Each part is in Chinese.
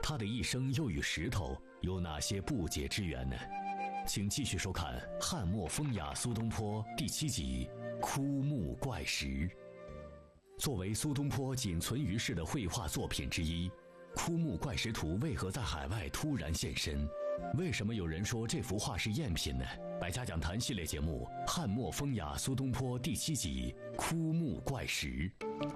他的一生又与石头有哪些不解之缘呢？请继续收看《汉末风雅苏东坡》第7集《枯木怪石》。作为苏东坡仅存于世的绘画作品之一，《枯木怪石图》为何在海外突然现身？为什么有人说这幅画是赝品呢？百家讲坛系列节目《汉末风雅苏东坡》第7集《枯木怪石》。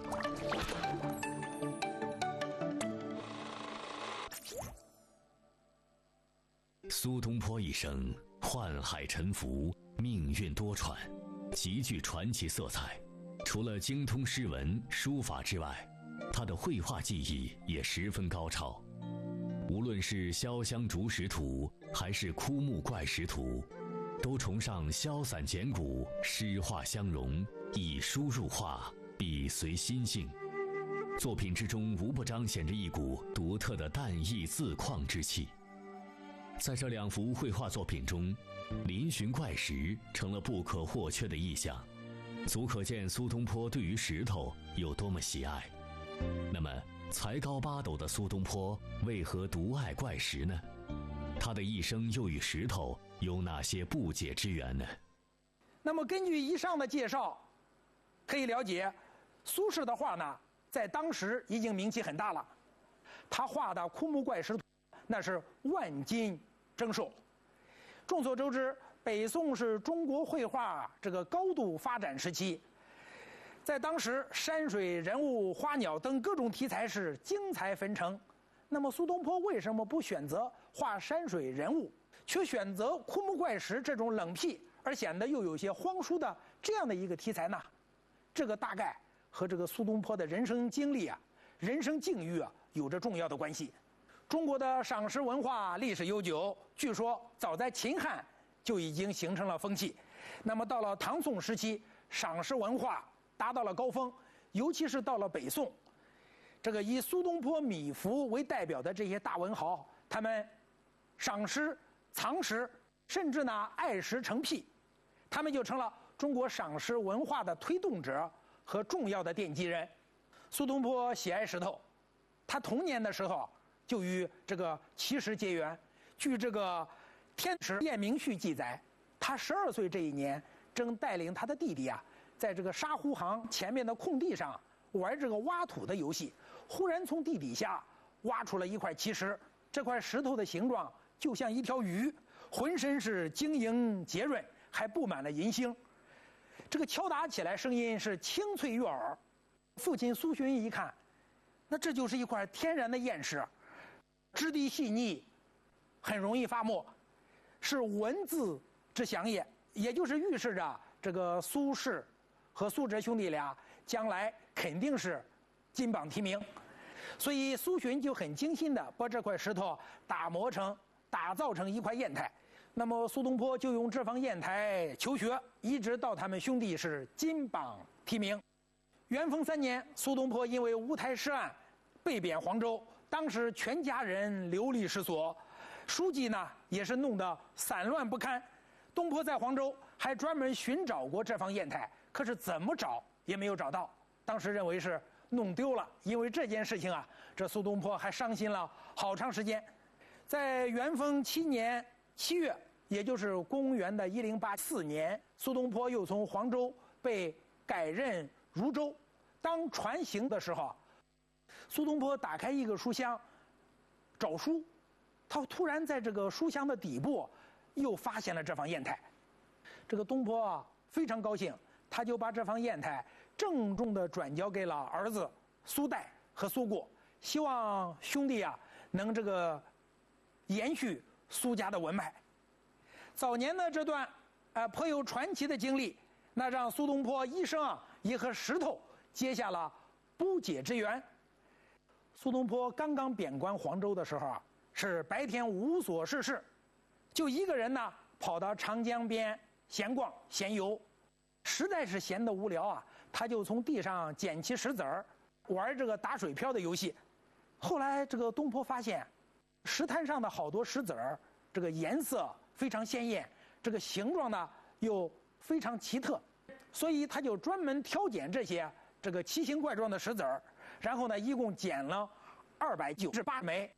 苏东坡一生宦海沉浮，命运多舛，极具传奇色彩。除了精通诗文、书法之外，他的绘画技艺也十分高超。无论是《潇湘竹石图》还是《枯木怪石图》，都崇尚潇洒简古，诗画相融，以书入画，笔随心性。作品之中无不彰显着一股独特的淡逸自旷之气。在这2幅绘画作品中，嶙峋怪石成了不可或缺的意象，足可见苏东坡对于石头有多么喜爱。那么才高8斗的苏东坡为何独爱怪石呢？他的一生又与石头有哪些不解之缘呢？ 那么根据以上的介绍，可以了解苏轼的画呢，在当时已经名气很大了。他画的枯木怪石图那是万金征收。众所周知，北宋是中国绘画这个高度发展时期，在当时山水、人物、花鸟等各种题材是精彩纷呈。那么苏东坡为什么不选择画山水人物，却选择枯木怪石这种冷僻而显得又有些荒疏的这样的一个题材呢？这个大概和这个苏东坡的人生经历人生境遇有着重要的关系。中国的赏识文化历史悠久，据说早在秦汉就已经形成了风气。那么到了唐宋时期，赏识文化达到了高峰，尤其是到了北宋，这个以苏东坡、米芾为代表的这些大文豪，他们赏识、藏识，甚至呢爱石成癖，他们就成了中国赏识文化的推动者和重要的奠基人。苏东坡喜爱石头，他童年的时候就与这个奇石结缘。据这个《天池验明序》记载，他12岁这一年，正带领他的弟弟在这个沙湖行前面的空地上玩这个挖土的游戏，忽然从地底下挖出了一块奇石。这块石头的形状就像一条鱼，浑身是晶莹洁润，还布满了银星。这个敲打起来声音是清脆悦耳。父亲苏洵一看，那这就是一块天然的砚石，质地细腻，很容易发墨，是文字之祥也，也就是预示着这个苏轼和苏辙兄弟俩将来肯定是金榜题名。所以苏洵就很精心地把这块石头打造成一块砚台。那么苏东坡就用这方砚台求学，一直到他们兄弟是金榜题名。元丰3年，苏东坡因为乌台诗案被贬黄州，当时全家人流离失所，书籍呢也是弄得散乱不堪。东坡在黄州还专门寻找过这方砚台，可是怎么找也没有找到，当时认为是弄丢了。因为这件事情这苏东坡还伤心了好长时间。在元丰7年7月，也就是公元的1084年，苏东坡又从黄州被改任汝州。当船行的时候，苏东坡打开一个书箱找书，他突然在这个书箱的底部又发现了这方砚台。这个东坡非常高兴，他就把这方砚台郑重地转交给了儿子苏代和苏过，希望兄弟能这个延续苏家的文脉。早年的这段颇有传奇的经历，那让苏东坡一生也和石头结下了不解之缘。苏东坡刚刚贬官黄州的时候是白天无所事事，就一个人跑到长江边闲逛闲游，实在是闲得无聊他就从地上捡起石子儿，玩这个打水漂的游戏。后来这个东坡发现石滩上的好多石子儿，这个颜色非常鲜艳，这个形状呢又非常奇特，所以他就专门挑拣这些这个奇形怪状的石子儿，然后呢一共捡了298枚，